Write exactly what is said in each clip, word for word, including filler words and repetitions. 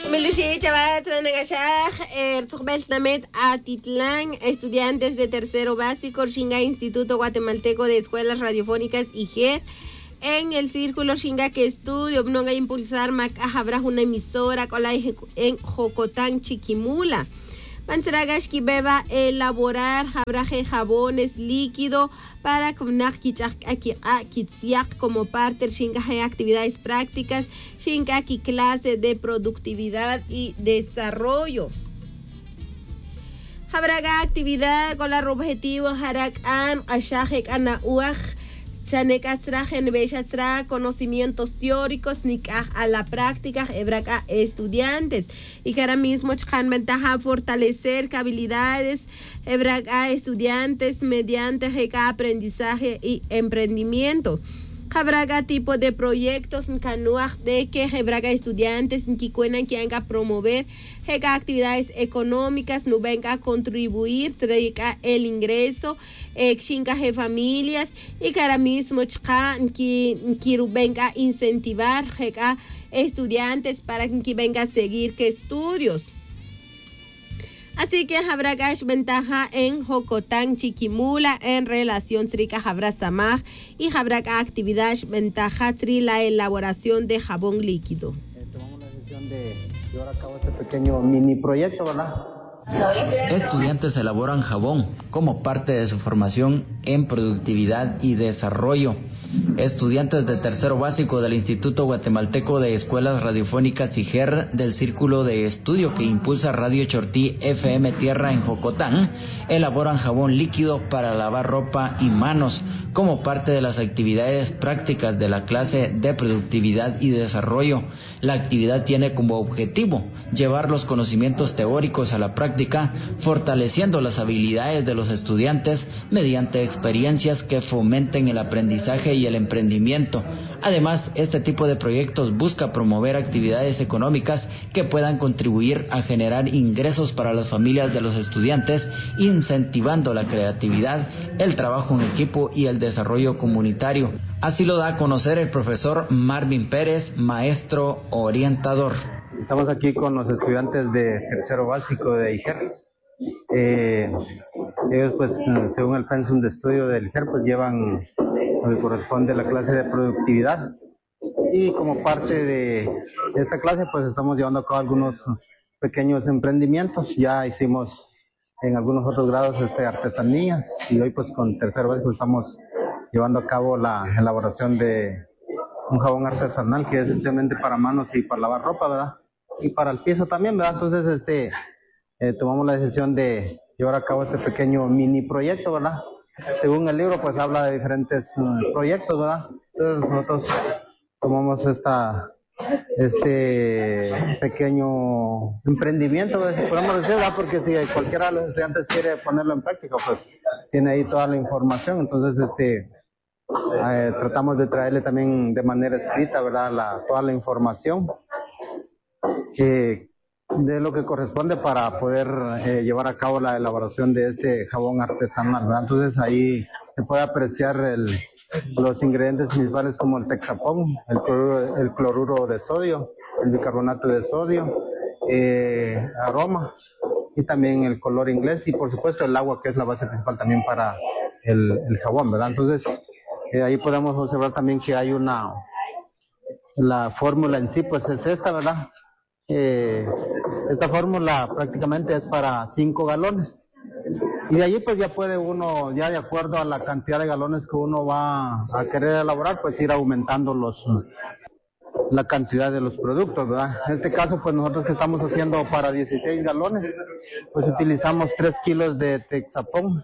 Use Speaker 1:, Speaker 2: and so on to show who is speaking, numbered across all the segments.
Speaker 1: Milushi Chabat Nagashaj, Erzugbeltamet Atitlán, estudiantes de tercero básico, Shinga Instituto Guatemalteco de Escuelas Radiofónicas I G E R, en el círculo Shinga que estudio, no a impulsar Macaja, una emisora con la en Jocotán, Chiquimula. Mansaragash que beba elaborar jabraje jabones líquido para como parte de actividades prácticas, shinkaki clase de productividad y desarrollo. Jabraga actividad con el objetivo harakan ashajek anauaj chanekatzrajen bechatzra conocimientos teóricos nikaj a la práctica hebraca estudiantes y que ahora mismo chan ventaja fortalecer habilidades hebraca estudiantes mediante aprendizaje y emprendimiento. Habrá tipo de proyectos en canuaj de que habrá estudiantes en que cuenan que hagan promover actividades económicas, no venga a contribuir el ingreso, exinca de familias y que ahora mismo que venga a incentivar a estudiantes para que venga a seguir que estudios. Así que habrá ventaja en Jocotán, Chiquimula en relación a habrá samaj y habrá actividad ventaja tri la elaboración de jabón líquido.
Speaker 2: Eh, tomamos la decisión de llevar a cabo este pequeño mini proyecto, ¿verdad?
Speaker 3: Estudiantes elaboran jabón como parte de su formación en productividad y desarrollo. Estudiantes de tercero básico del Instituto Guatemalteco de Escuelas Radiofónicas I G E R del Círculo de Estudio que impulsa Radio Chortí F M Tierra en Jocotán elaboran jabón líquido para lavar ropa y manos como parte de las actividades prácticas de la clase de productividad y desarrollo. La actividad tiene como objetivo llevar los conocimientos teóricos a la práctica, fortaleciendo las habilidades de los estudiantes mediante experiencias que fomenten el aprendizaje y el emprendimiento. Además, este tipo de proyectos busca promover actividades económicas que puedan contribuir a generar ingresos para las familias de los estudiantes, incentivando la creatividad, el trabajo en equipo y el desarrollo comunitario. Así lo da a conocer el profesor Marvin Pérez, maestro orientador.
Speaker 2: Estamos aquí con los estudiantes de tercero básico de I G E R. Eh, ellos pues según el pensum de estudio del I G E R pues llevan lo que corresponde a la clase de productividad y como parte de esta clase pues estamos llevando a cabo algunos pequeños emprendimientos. Ya hicimos en algunos otros grados este, artesanías y hoy pues con tercero básico estamos llevando a cabo la elaboración de un jabón artesanal que es especialmente para manos y para lavar ropa, ¿verdad? Y para el piso también, ¿verdad? Entonces este eh, tomamos la decisión de llevar a cabo este pequeño mini proyecto, ¿verdad? Según el libro pues habla de diferentes uh, proyectos, ¿verdad? Entonces nosotros tomamos esta este pequeño emprendimiento, ¿verdad? Si podemos decir, ¿verdad? Porque si cualquiera de los estudiantes quiere ponerlo en práctica, pues tiene ahí toda la información. Entonces este eh, tratamos de traerle también de manera escrita, ¿verdad? La, toda la información eh, de lo que corresponde para poder eh, llevar a cabo la elaboración de este jabón artesanal, ¿verdad? Entonces ahí se puede apreciar el, los ingredientes principales como el texapón, el cloruro, el cloruro de sodio, el bicarbonato de sodio, eh, aroma y también el color inglés y por supuesto el agua, que es la base principal también para el, el jabón, ¿verdad? Entonces eh, ahí podemos observar también que hay una, la fórmula en sí pues es esta, ¿verdad? Eh, esta fórmula prácticamente es para cinco galones y de allí pues ya puede uno, ya de acuerdo a la cantidad de galones que uno va a querer elaborar, pues ir aumentando los la cantidad de los productos, ¿verdad? En este caso pues nosotros que estamos haciendo para dieciséis galones, pues utilizamos tres kilos de texapón,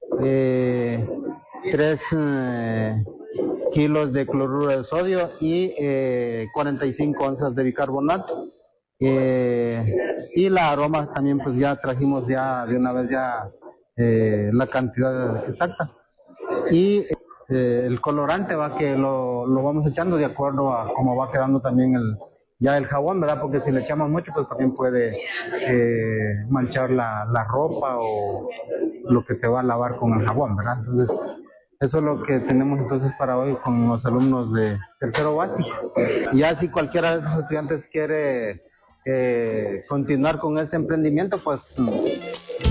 Speaker 2: eh, tres eh, kilos de cloruro de sodio y eh, cuarenta y cinco onzas de bicarbonato. Eh, y la aroma también pues ya trajimos ya de una vez ya eh, la cantidad exacta y eh, el colorante va que lo, lo vamos echando de acuerdo a cómo va quedando también el ya el jabón, ¿verdad? Porque si le echamos mucho pues también puede eh, manchar la, la ropa o lo que se va a lavar con el jabón, ¿verdad? Entonces eso es lo que tenemos entonces para hoy con los alumnos de tercero básico. Ya si cualquiera de los estudiantes quiere eh, continuar con este emprendimiento, pues